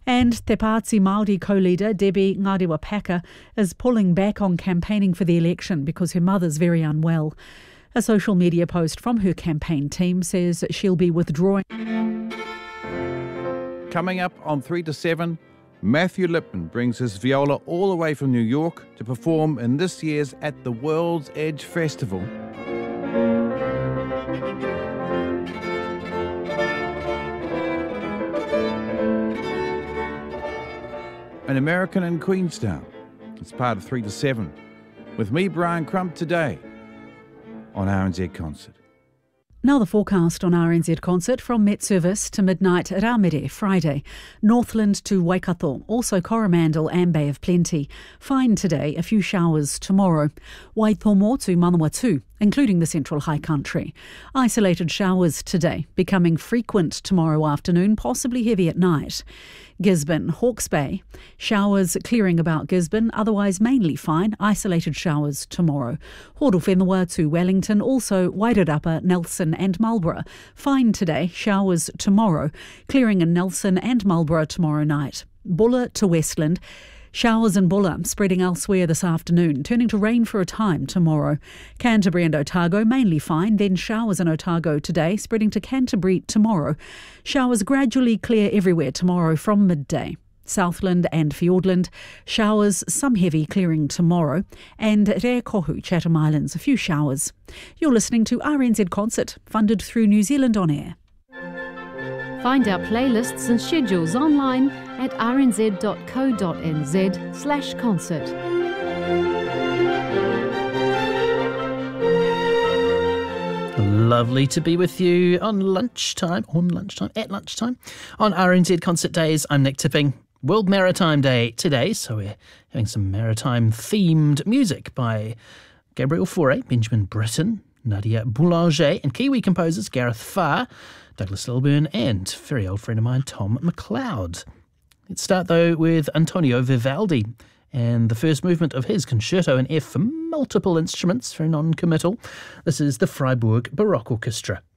And Te Pāti Māori co-leader Debbie Ngarewa-Packer is pulling back on campaigning for the election because her mother's very unwell. A social media post from her campaign team says she'll be withdrawing. Coming up on 3 to 7, Matthew Lipman brings his viola all the way from New York to perform in this year's At the World's Edge Festival. An American in Queenstown. It's part of 3 to 7. With me, Brian Crump, today on RNZ Concert. Now the forecast on RNZ Concert from Met Service to midnight at Ramere Friday. Northland to Waikato, also Coromandel and Bay of Plenty. Fine today, a few showers tomorrow. Waitomo to Manawatu, including the Central High Country. Isolated showers today, becoming frequent tomorrow afternoon, possibly heavy at night. Gisborne, Hawke's Bay, showers clearing about Gisborne, otherwise mainly fine, isolated showers tomorrow. Horowhenua to Wellington, also Wairarapa, Nelson and Marlborough. Fine today, showers tomorrow, clearing in Nelson and Marlborough tomorrow night. Bulla to Westland, showers in Bulla, spreading elsewhere this afternoon, turning to rain for a time tomorrow. Canterbury and Otago, mainly fine, then showers in Otago today, spreading to Canterbury tomorrow. Showers gradually clear everywhere tomorrow from midday. Southland and Fiordland, showers, some heavy clearing tomorrow. And Reakohu, Chatham Islands, a few showers. You're listening to RNZ Concert, funded through New Zealand On Air. Find our playlists and schedules online at rnz.co.nz/concert. Lovely to be with you at lunchtime on RNZ Concert Days. I'm Nick Tipping. World Maritime Day today, so we're having some maritime themed music by Gabriel Fauré, Benjamin Britten, Nadia Boulanger, and Kiwi composers Gareth Farr, Douglas Lilburn, and very old friend of mine, Tom McLeod. Let's start, though, with Antonio Vivaldi and the first movement of his Concerto in F for multiple instruments, very non-committal. This is the Freiburg Baroque Orchestra.